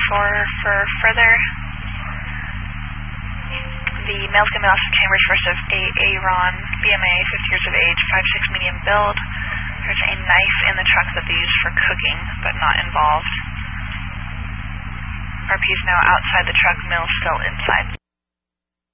for further. The male's going to be lost in chambers first of Aaron, BMA, 50 years of age, 5'6", medium build. There's a knife in the truck that they use for cooking, but not involved. RP is now outside the truck, male still inside.